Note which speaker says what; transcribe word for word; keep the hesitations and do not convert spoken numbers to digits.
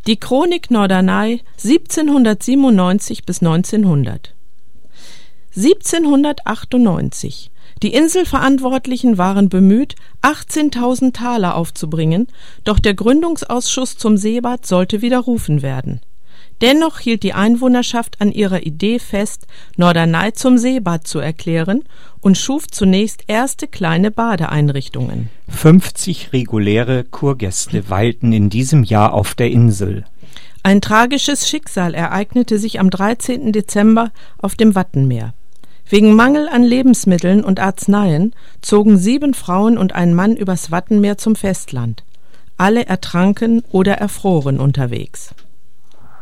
Speaker 1: Die Chronik Norderney siebzehnhundertsiebenundneunzig bis neunzehnhundert. siebzehnhundertachtundneunzig. Die Inselverantwortlichen waren bemüht, achtzehntausend Taler aufzubringen, doch der Gründungsausschuss zum Seebad sollte widerrufen werden. Dennoch hielt die Einwohnerschaft an ihrer Idee fest, Norderney zum Seebad zu erklären und schuf zunächst erste kleine Badeeinrichtungen.
Speaker 2: fünfzig reguläre Kurgäste weilten in diesem Jahr auf der Insel.
Speaker 1: Ein tragisches Schicksal ereignete sich am dreizehnten Dezember auf dem Wattenmeer. Wegen Mangel an Lebensmitteln und Arzneien zogen sieben Frauen und ein Mann übers Wattenmeer zum Festland. Alle ertranken oder erfroren unterwegs.